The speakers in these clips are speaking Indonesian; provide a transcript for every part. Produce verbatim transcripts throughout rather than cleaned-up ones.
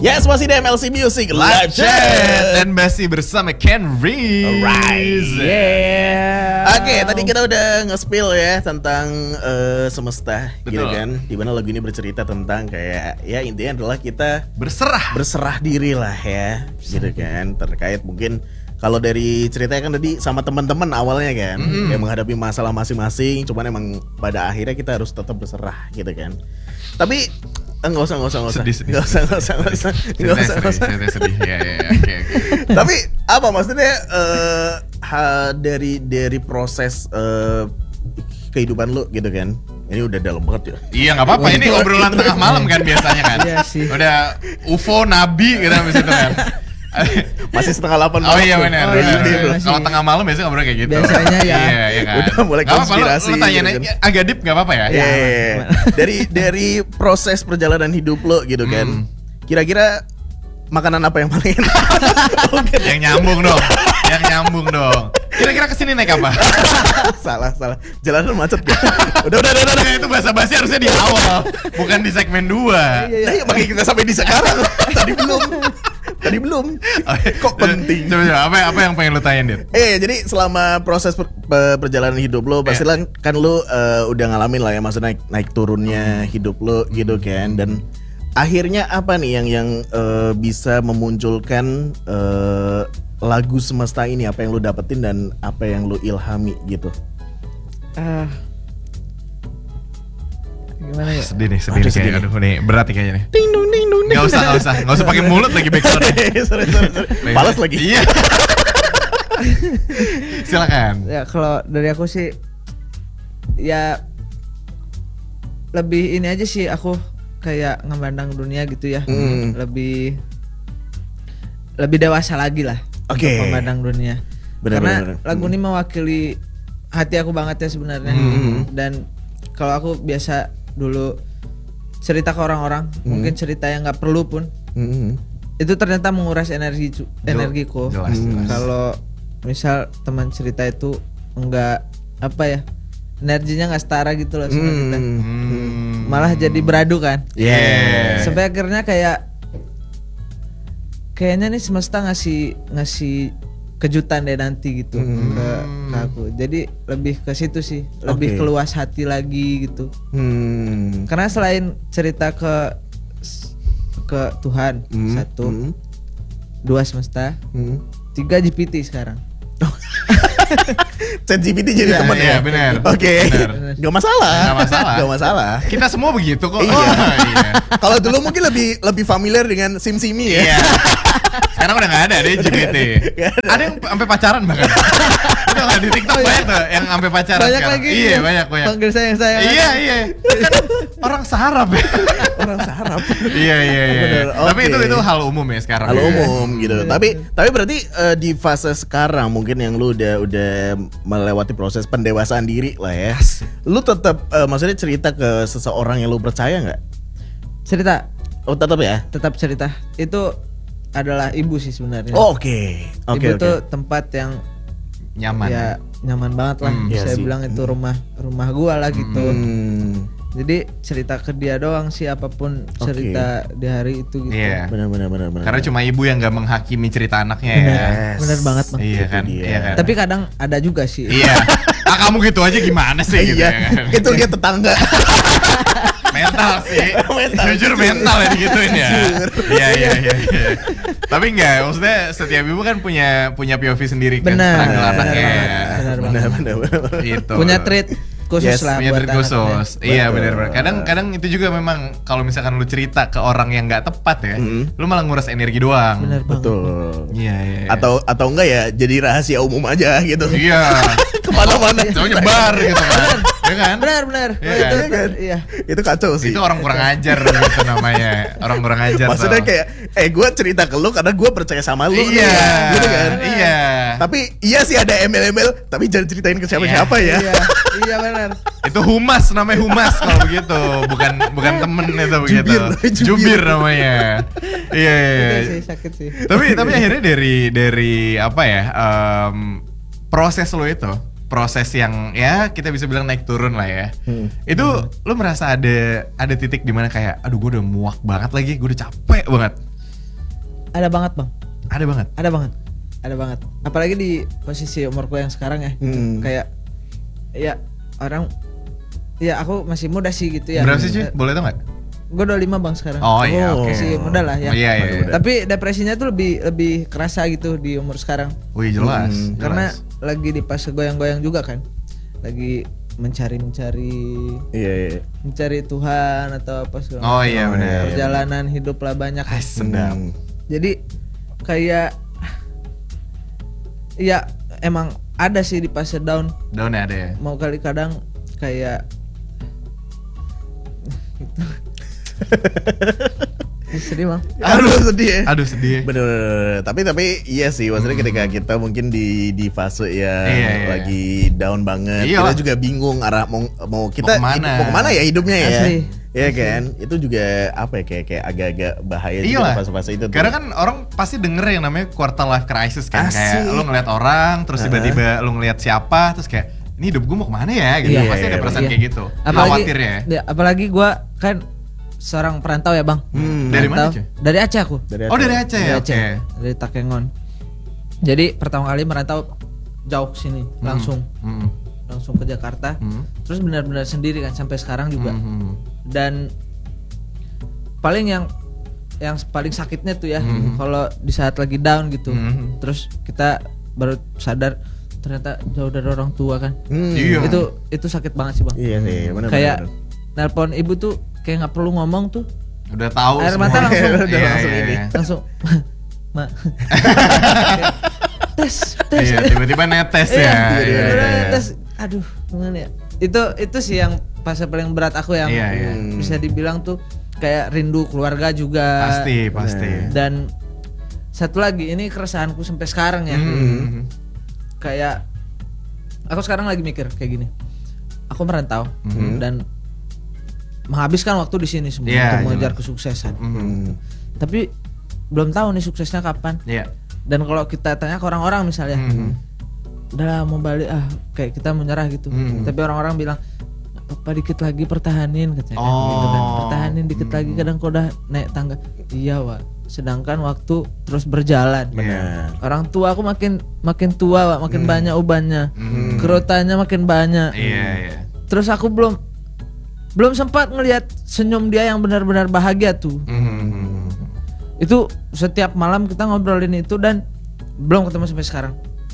Yes, masih di M L C Music Live Chat dan masih bersama Ken Reese. Alright, yeah. Oke, okay, tadi kita udah nge-spill ya tentang uh, semesta, betul, gitu kan. Dimana lagu ini bercerita tentang kayak ya intinya adalah kita berserah, berserah diri lah ya, gitu kan. Terkait mungkin kalau dari ceritanya kan tadi sama teman-teman awalnya kan, mm. kayak menghadapi masalah masing-masing. Cuman emang pada akhirnya kita harus tetap berserah, gitu kan. Tapi Enggak usah, enggak usah, enggak usah. Sedih, sedih. Enggak usah, enggak usah, enggak usah. Enggak usah, enggak usah. Sedih, sedih. Ya, ya, ya. Oke, oke. Tapi apa maksudnya uh, ha, dari dari proses uh, kehidupan lu gitu kan? Ini udah dalam banget ya. Iya, enggak apa-apa. Ini obrolan tengah malam kan biasanya kan. Iya sih. Udah U F O nabi gitu habis itu kan. Masih setengah delapan malam. Oh iya benar. Oh, iya, iya, kalau tengah malam biasanya ngobrol kayak gitu. Biasanya ya. Iya, iya kan. Udah mulai konspirasi. Lu, lu tanya gitu kan. agak deep enggak apa-apa ya? Iya. Yeah, yeah. Dari dari proses perjalanan hidup lo gitu kan. Hmm. Kira-kira makanan apa yang paling enak? Yang nyambung dong. Yang nyambung dong. Kira-kira kesini naik apa? salah, salah. Jalanan macet ya. Udah, udah, udah, udah. Nah, itu basa-basi harusnya di awal, bukan di segmen dua. Iya, iya. Nah, makanya kita sampai di sekarang. Tadi belum. Tadi belum. Kok penting? Coba, coba apa apa yang pengen lu tanyain, Dit? Eh, jadi selama proses per, per, perjalanan hidup lo, pasti yeah. kan lu uh, udah ngalamin lah ya, maksudnya naik, naik turunnya hmm. hidup lo gitu kan. Dan akhirnya apa nih yang yang uh, bisa memunculkan uh, lagu semesta ini? Apa yang lu dapetin dan apa yang lu ilhami gitu? Uh, gimana ya? Sedih nih, sedih Aduh, nih sedih kayak, aduh nih berat nih kayaknya nih. Ding dong, ding dong. Gak usah, gak usah, gak usah pakai mulut lagi backsound. sorry, sorry, sorry. Balas lagi. Iya. Silakan. Ya kalau dari aku sih, ya lebih ini aja sih aku kayak ngemandang dunia gitu ya, hmm. lebih lebih dewasa lagi lah. Oke. Okay. Memandang dunia. Bener, Karena bener, bener. lagu ini mewakili hati aku banget ya sebenarnya. Hmm. Dan kalau aku biasa dulu cerita ke orang-orang, hmm. mungkin cerita yang nggak perlu pun, hmm. itu ternyata menguras energi energiku. Jelas, jelas. Kalau misal teman cerita itu enggak apa ya, energinya nggak setara gitu loh sama hmm. kita, hmm. malah jadi beradu kan. Yeah. Sampai akhirnya kayak kayaknya nih semesta ngasih ngasih kejutan deh nanti gitu hmm. ke, ke aku. Jadi lebih ke situ sih, lebih okay. keluas hati lagi gitu. Hmm. Karena selain cerita ke ke Tuhan hmm. satu, hmm. dua semesta, hmm. tiga G P T sekarang. Chat G P T jadi ya, teman ya, ya benar. Oke, okay. Gak masalah. Gak masalah. Gak masalah. Kita semua begitu kok. Iya. Oh, iya. Kalau dulu mungkin lebih lebih familiar dengan SimSimi ya. Iya. Sekarang udah gak ada deh G P T. Ada. ada yang sampai pacaran bahkan. Udah nggak di TikTok oh, banyak tuh yang sampai pacaran banyak sekarang. Lagi iya banyak banyak. Panggil sayang sayang. Iya iya. Kan orang sarap ya. Orang sarap. iya iya iya. Bener, Tapi okay. itu itu hal umum ya sekarang. Hal ya. umum gitu. Yeah. Tapi tapi berarti uh, di fase sekarang mungkin yang lu udah udah melewati proses pendewasaan diri lah ya. Yes. Lu tetap uh, maksudnya cerita ke seseorang yang lu percaya nggak? Cerita. Oh tetap ya. Tetap cerita. Itu adalah ibu sih sebenarnya. Oh, Oke. Okay. Okay, ibu okay. tuh tempat yang nyaman. Ya nyaman banget lah. Hmm, Saya iya bilang itu rumah rumah gua lah gitu. Hmm. Jadi cerita ke dia doang sih apapun cerita okay. di hari itu gitu. Iya. Benar benar benar benar. Karena cuma ibu yang gak menghakimi cerita anaknya ya. Yes. Benar banget bang. Iya kan. Iya kan. Tapi kadang ada juga sih. Iya. Ah kamu gitu aja gimana sih gitu iya. ya kan. Itu dia tetangga. Mental sih. mental. Jujur mental ya digituin ya. Iya iya iya. Tapi enggak, maksudnya setiap ibu kan punya punya P O V sendiri kan. Benar. Anaknya. Benar benar benar. Itu. Punya treat khusus yes, lah punya buat treat khusus. Iya benar-benar. Kadang-kadang itu juga memang kalau misalkan lu cerita ke orang yang nggak tepat ya, mm-hmm. lu malah nguras energi doang. Benar betul. Iya, iya, iya. Atau atau enggak ya jadi rahasia umum aja gitu. Iya. Kemana-mana. Coba nyebar gitu kan. Ya kan? Benar benar. Ya itu, kan? itu, iya. Itu kacau sih. Itu orang kurang ajar gitu namanya. Orang kurang ajar. Maksudnya tau. kayak eh gue cerita ke lu karena gue percaya sama lu. Iya. Nih, gitu kan? Iya. Tapi iya sih ada embel-embel, tapi jangan ceritain ke siapa-siapa ya. Iya. Iya benar. Itu humas namanya humas kalau begitu. Bukan bukan temen itu begitu. Jubir, jubir. Jubir namanya. Iya iya. Itu sih sakit sih. Tapi tapi akhirnya dari dari apa ya? Um, proses lo itu proses yang ya kita bisa bilang naik turun lah ya. Hmm. Itu hmm. lu merasa ada ada titik di mana kayak aduh gue udah muak banget lagi, gue udah capek banget. Ada banget bang. Ada banget. Ada banget. Ada banget. Apalagi di posisi umurku yang sekarang ya. Hmm. Kayak ya orang ya aku masih muda sih gitu ya. Berapa sih cuy? Boleh tau nggak? Gue dua puluh lima bang sekarang. Oh iya oke. Okay. Masih muda lah ya. Oh, iya, iya, iya. Tapi depresinya tuh lebih lebih kerasa gitu di umur sekarang. Wih jelas. Hmm, jelas. Karena lagi di fase goyang-goyang juga kan. Lagi mencari-mencari Iya, iya. mencari Tuhan atau apa segala Oh macam. iya benar. Perjalanan hidup lah banyak. Ah, sedap. Hmm. Jadi kayak ya emang ada sih di fase down. Down ada ya. Mau kali kadang kayak gitu. Sedih bang. Aduh sedih ya. Aduh sedih. Bener, tapi tapi iya sih, maksudnya ketika kita mungkin di di fase yang Iya, iya. lagi down banget, Iya kita lah. juga bingung arah mau mau kita Mau kemana? hidup- mau kemana ya hidupnya ya, Asli. ya kan? Itu juga apa ya kayak kayak agak-agak bahaya Iya juga lah. di fase-fase itu. tuh. Karena kan orang pasti denger yang namanya quarter life crisis kan. Asik. Kayak lu ngeliat orang, terus tiba-tiba lu ngeliat siapa, terus kayak ini hidup gue mau kemana ya gitu. Iya, Pasti iya, ada perasaan iya. kayak gitu. Khawatir ya. ya, apalagi gue kan seorang perantau ya bang. Hmm. Dari mana, Perantau. cuy? Dari Aceh aku. Dari Oh dari Aceh. Aceh ya. Dari Oke. Aceh. Dari Takengon. Jadi pertama kali merantau jauh ke sini langsung Hmm. langsung ke Jakarta. Hmm. Terus benar-benar sendiri kan sampai sekarang juga. Hmm. Dan paling yang yang paling sakitnya tuh ya Mhm. kalau di saat lagi down gitu. Mhm. Terus kita baru sadar ternyata jauh dari orang tua kan. Hmm. Iya. Itu itu sakit banget sih bang. Iya sih, benar. Kayak benar. nelpon ibu tuh kayak nggak perlu ngomong tuh Udah tahu air semua. mata langsung Udah Iya, langsung iya, ini. iya. langsung ma tes tes Iya, tiba-tiba netes Iya, ya. tiba-tiba Iya, iya, iya. tes aduh gimana ya itu itu sih yang fase paling berat aku yang Iya, iya. Hmm. bisa dibilang tuh kayak rindu keluarga juga Pasti, pasti. dan satu lagi ini keresahanku sampai sekarang ya Hmm. kayak aku sekarang lagi mikir kayak gini aku merantau Mhm. dan menghabiskan waktu di sini semua Iya, untuk mengejar jelas. kesuksesan Hmm. tapi belum tahu nih suksesnya kapan Iya. dan kalau kita tanya ke orang-orang misalnya Mhm. udah lah, mau balik ah kayak kita menyerah gitu Hmm. tapi orang-orang bilang apa dikit lagi pertahanin katanya kan, Oh. gitu kan pertahanin dikit Hmm. lagi kadang kau udah naik tangga iya Wak sedangkan waktu terus berjalan Benar. orang tua aku makin makin tua Wak makin Hmm. banyak ubannya Hmm. kerotannya makin banyak Iya, iya. terus aku belum belum sempat ngelihat senyum dia yang benar-benar bahagia tuh Mhm. itu setiap malam kita ngobrolin itu dan belum ketemu sampai sekarang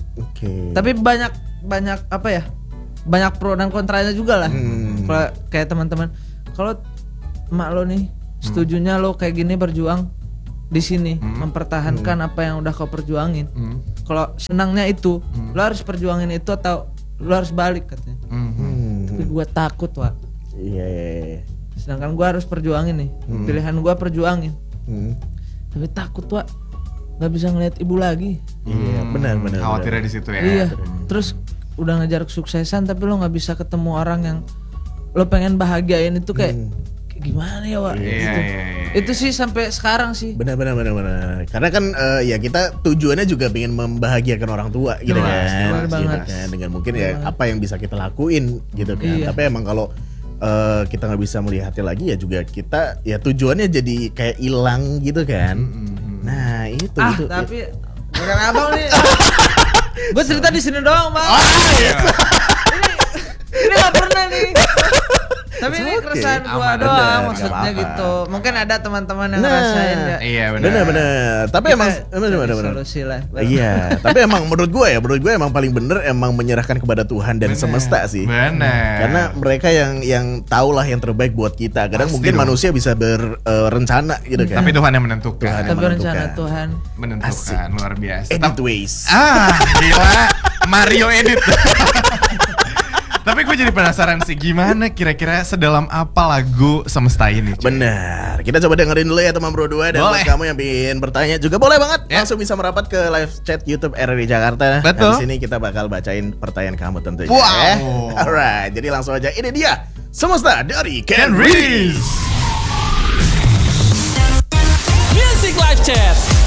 Oke. tapi banyak banyak apa ya banyak pro dan kontranya juga lah Hmm. kalau kayak teman-teman kalau emak lo nih setujunya lo kayak gini berjuang di sini Hmm. mempertahankan apa yang udah kau perjuangin Mhm. kalau senangnya itu Hmm. lo harus perjuangin itu atau lo harus balik katanya Mhm. Hmm. tapi gua takut Wak Iya, iya, iya. sedangkan gua harus perjuangin nih Hmm. pilihan gua perjuangin Hmm. tapi takut Wak nggak bisa ngeliat ibu lagi Iya, benar, benar. Khawatirnya benar. di situ ya. iya terus udah ngejar kesuksesan tapi lo nggak bisa ketemu orang yang lo pengen bahagiain itu kayak, Hmm. kayak gimana ya Wak Iya, gitu. iya, iya. Itu sih sampai sekarang sih Benar benar benar benar. Karena kan eh, ya kita tujuannya juga pengen membahagiakan orang tua gitu Jelas, kan. jelas Gitu banget. kan. Dengan mungkin ya Jelas. apa yang bisa kita lakuin gitu kan. Iya. Tapi emang kalau eh, kita nggak bisa melihatnya lagi ya juga kita ya tujuannya jadi kayak hilang gitu kan. Mhm. Nah, itu ah itu. tapi bukan abang nih gue cerita di sini doang bang Iya. ini nggak pernah nih tapi ini Oke. keresahan gue Aman, doang bener, maksudnya nggak apa-apa. gitu mungkin ada teman-teman yang Nah. ngerasain ya Iya benar. Benar benar. Tapi Kita emang cari benar benar benar. solusi lah Iya, tapi emang menurut gue ya, menurut gue emang paling bener emang menyerahkan kepada Tuhan dan Bener. semesta sih. Benar. Karena mereka yang yang tahu lah yang terbaik buat kita. Kadang Pasti mungkin dong. manusia bisa berencana gitu kan. Tapi Tuhan yang menentukan. Tuhan yang tapi rencana menentukan. Tuhan menentukan luar biasa. Edit Tapi- ways. Ah, gila. Mario edit. Tapi gue jadi penasaran sih gimana kira-kira sedalam apa lagu semesta ini. cuy? Benar. Kita coba dengerin dulu ya teman Bro dua dan Boleh. buat kamu yang ingin bertanya juga boleh banget Ya. langsung bisa merapat ke live chat YouTube R R I Jakarta. Betul. Nah, di sini kita bakal bacain pertanyaan kamu tentunya. Wow. ya. Alright, jadi langsung aja ini dia Semesta dari Ken Ken Reese. Reese. Music Live Chat.